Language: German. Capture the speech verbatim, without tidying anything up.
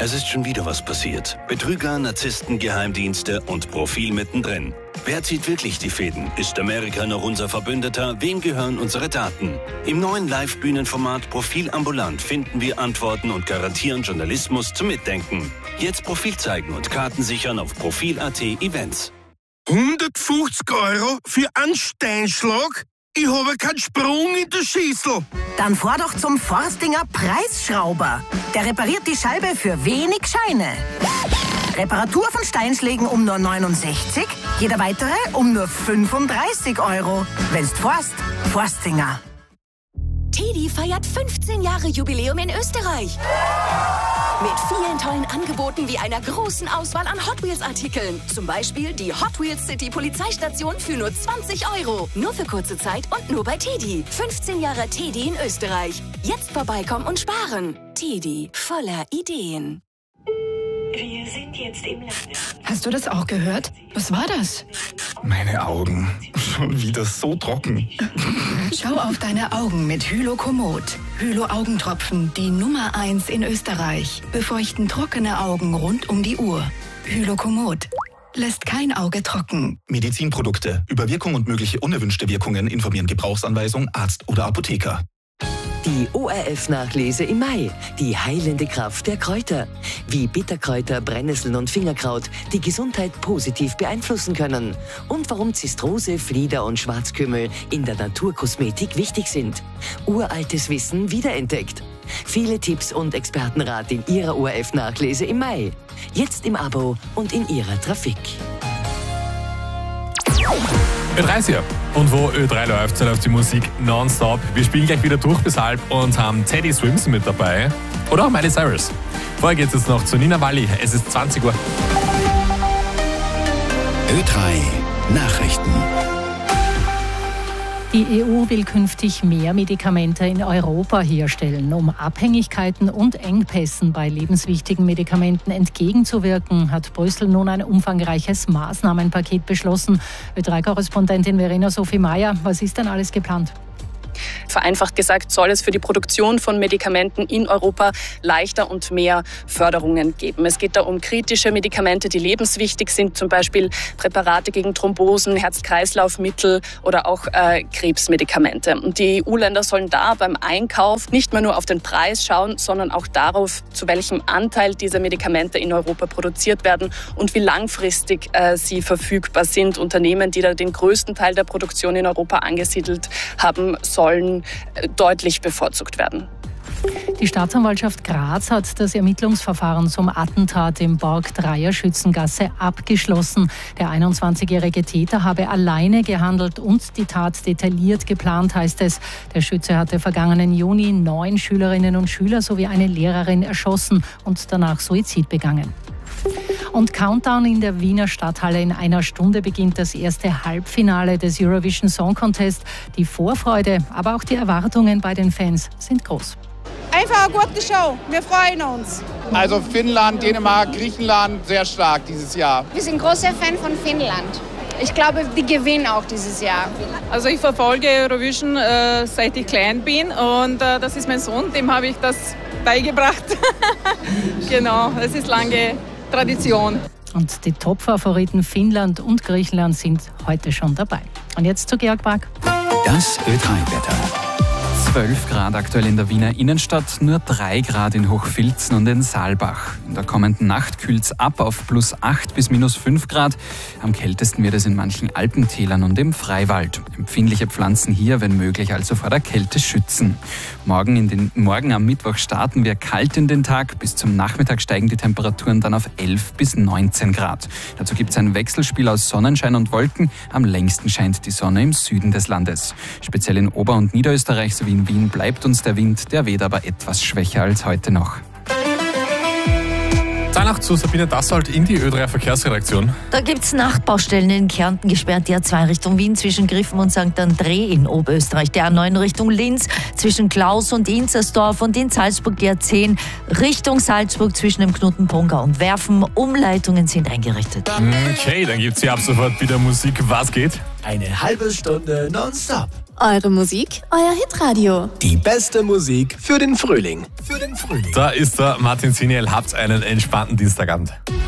Es ist schon wieder was passiert. Betrüger, Narzissten, Geheimdienste und Profil mittendrin. Wer zieht wirklich die Fäden? Ist Amerika noch unser Verbündeter? Wem gehören unsere Daten? Im neuen Live-Bühnenformat Profil ambulant finden wir Antworten und garantieren Journalismus zum Mitdenken. Jetzt Profil zeigen und Karten sichern auf Profil punkt at Events. hundertfünfzig Euro für einen Steinschlag? Ich habe keinen Sprung in der Schüssel. Dann fahr doch zum Forstinger Preisschrauber. Der repariert die Scheibe für wenig Scheine. Reparatur von Steinschlägen um nur neunundsechzig, jeder weitere um nur fünfunddreißig Euro. Wenn's forst, Forstinger. Teddy feiert fünfzehn Jahre Jubiläum in Österreich. Mit vielen tollen Angeboten wie einer großen Auswahl an Hot Wheels Artikeln. Zum Beispiel die Hot Wheels City Polizeistation für nur zwanzig Euro. Nur für kurze Zeit und nur bei Teddy. fünfzehn Jahre Teddy in Österreich. Jetzt vorbeikommen und sparen. Teddy, voller Ideen. Wir sind jetzt im Lande. Hast du das auch gehört? Was war das? Meine Augen. Schon wieder so trocken. Schau auf deine Augen mit Hylokomod. Hylo-Augentropfen, die Nummer eins in Österreich. Befeuchten trockene Augen rund um die Uhr. Hylokomod. Lässt kein Auge trocken. Medizinprodukte. Über Wirkung und mögliche unerwünschte Wirkungen informieren Gebrauchsanweisung, Arzt oder Apotheker. Die O R F-Nachlese im Mai. Die heilende Kraft der Kräuter. Wie Bitterkräuter, Brennnesseln und Fingerkraut die Gesundheit positiv beeinflussen können. Und warum Zistrose, Flieder und Schwarzkümmel in der Naturkosmetik wichtig sind. Uraltes Wissen wiederentdeckt. Viele Tipps und Expertenrat in Ihrer O R F-Nachlese im Mai. Jetzt im Abo und in Ihrer Trafik. Ö drei ist hier. Und wo Ö drei läuft, so läuft die Musik nonstop. Wir spielen gleich wieder durch bis halb und haben Teddy Swims mit dabei. Oder auch Miley Cyrus. Vorher geht es jetzt noch zu Nina Walli. Es ist zwanzig Uhr. Ö drei Nachrichten. Die E U will künftig mehr Medikamente in Europa herstellen. Um Abhängigkeiten und Engpässen bei lebenswichtigen Medikamenten entgegenzuwirken, hat Brüssel nun ein umfangreiches Maßnahmenpaket beschlossen. Ö drei Korrespondentin Verena Sophie Meyer, was ist denn alles geplant? Vereinfacht gesagt soll es für die Produktion von Medikamenten in Europa leichter und mehr Förderungen geben. Es geht da um kritische Medikamente, die lebenswichtig sind, zum Beispiel Präparate gegen Thrombosen, Herz-Kreislauf-Mittel oder auch äh, Krebsmedikamente. Und die E U-Länder sollen da beim Einkauf nicht mehr nur auf den Preis schauen, sondern auch darauf, zu welchem Anteil diese Medikamente in Europa produziert werden und wie langfristig äh, sie verfügbar sind. Unternehmen, die da den größten Teil der Produktion in Europa angesiedelt haben, sollen deutlich bevorzugt werden. Die Staatsanwaltschaft Graz hat das Ermittlungsverfahren zum Attentat im Borg Dreier Schützengasse abgeschlossen. Der einundzwanzigjährige Täter habe alleine gehandelt und die Tat detailliert geplant, heißt es. Der Schütze hatte vergangenen Juni neun Schülerinnen und Schüler sowie eine Lehrerin erschossen und danach Suizid begangen. Und Countdown in der Wiener Stadthalle. In einer Stunde beginnt das erste Halbfinale des Eurovision Song Contest. Die Vorfreude, aber auch die Erwartungen bei den Fans sind groß. Einfach eine gute Show. Wir freuen uns. Also Finnland, Dänemark, Griechenland, sehr stark dieses Jahr. Wir sind großer Fan von Finnland. Ich glaube, die gewinnen auch dieses Jahr. Also ich verfolge Eurovision äh, seit ich klein bin und äh, das ist mein Sohn, dem habe ich das beigebracht. Genau, es ist lange Tradition. Und die Top-Favoriten Finnland und Griechenland sind heute schon dabei. Und jetzt zu Georg Brack. Das Ö drei Wetter. zwölf Grad aktuell in der Wiener Innenstadt, nur drei Grad in Hochfilzen und in Saalbach. In der kommenden Nacht kühlt es ab auf plus acht bis minus fünf Grad. Am kältesten wird es in manchen Alpentälern und im Freiwald. Empfindliche Pflanzen hier, wenn möglich, also vor der Kälte schützen. Morgen, in den, morgen am Mittwoch starten wir kalt in den Tag. Bis zum Nachmittag steigen die Temperaturen dann auf elf bis neunzehn Grad. Dazu gibt es ein Wechselspiel aus Sonnenschein und Wolken. Am längsten scheint die Sonne im Süden des Landes. Speziell in Ober- und Niederösterreich sowie in Wien bleibt uns der Wind, der weht aber etwas schwächer als heute noch. Danach zu Sabine Dassold in die Ö drei Verkehrsredaktion. Da gibt es Nachtbaustellen in Kärnten, gesperrt die A zwei Richtung Wien zwischen Griffen und Sankt André in Oberösterreich, der A neun Richtung Linz zwischen Klaus und Inzersdorf und in Salzburg die A zehn Richtung Salzburg zwischen dem Knutenpunker und Werfen. Umleitungen sind eingerichtet. Okay, dann gibt's hier ab sofort wieder Musik. Was geht? Eine halbe Stunde nonstop Eure Musik, euer Hitradio. Die beste Musik für den Frühling. Für den Frühling. Da ist der Martin Siniel. Habt einen entspannten Dienstagabend.